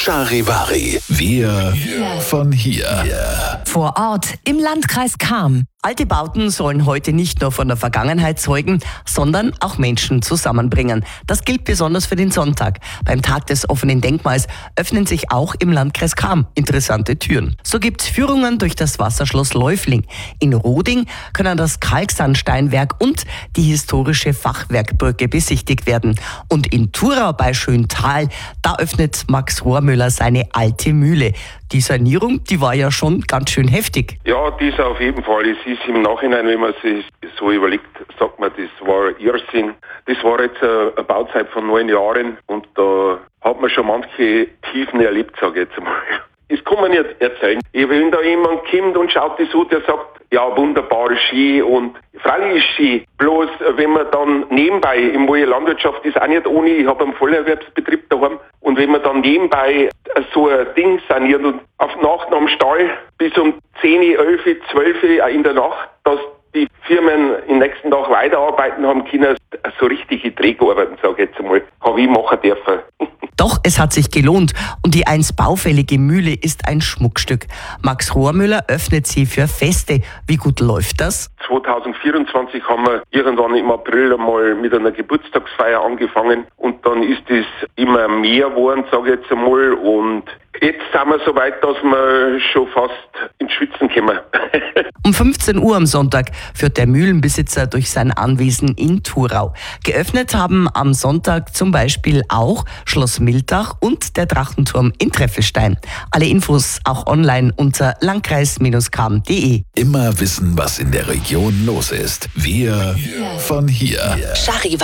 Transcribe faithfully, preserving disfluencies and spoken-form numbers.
Charivari. Wir von hier. Vor Ort im Landkreis Cham. Alte Bauten sollen heute nicht nur von der Vergangenheit zeugen, sondern auch Menschen zusammenbringen. Das gilt besonders für den Sonntag. Beim Tag des offenen Denkmals öffnen sich auch im Landkreis Cham interessante Türen. So gibt's Führungen durch das Wasserschloss Läufling. In Roding können das Kalksandsteinwerk und die historische Fachwerkbrücke besichtigt werden. Und in Thurau bei Schöntal, da öffnet Max Rohrmüller seine alte Mühle. Die Sanierung, die war ja schon ganz schön heftig. Ja, das auf jeden Fall. Es ist im Nachhinein, wenn man sich so überlegt, sagt man, das war Irrsinn. Das war jetzt eine Bauzeit von neun Jahren und da hat man schon manche Tiefen erlebt, sage ich jetzt einmal. Das kann man nicht erzählen. Wenn da jemand kommt und schaut das so, der sagt, ja, wunderbar, schön und freilich ist schön. Bloß, wenn man dann nebenbei, im Moje Landwirtschaft ist auch nicht ohne, ich habe einen Vollerwerbsbetrieb daheim, und wenn man dann nebenbei so ein Ding saniert und auf Nacht am Stall bis um zehn, elf, zwölf in der Nacht, dass die Firmen im nächsten Tag weiterarbeiten haben können, so richtige Dreharbeiten, sage ich jetzt einmal, habe ich machen dürfen. Doch es hat sich gelohnt und die einst baufällige Mühle ist ein Schmuckstück. Max Rohrmüller öffnet sie für Feste. Wie gut läuft das? zwanzig vierundzwanzig haben wir irgendwann im April einmal mit einer Geburtstagsfeier angefangen und dann ist es immer mehr geworden, sage ich jetzt einmal, und jetzt sind wir so weit, dass wir schon fast ins Schwitzen kommen. Um fünfzehn Uhr am Sonntag führt der Mühlenbesitzer durch sein Anwesen in Thurau. Geöffnet haben am Sonntag zum Beispiel auch Schloss Miltach und der Drachenturm in Treffelstein. Alle Infos auch online unter landkreis Bindestrich cham punkt de. Immer wissen, was in der Region los ist. Wir von hier. Charivari.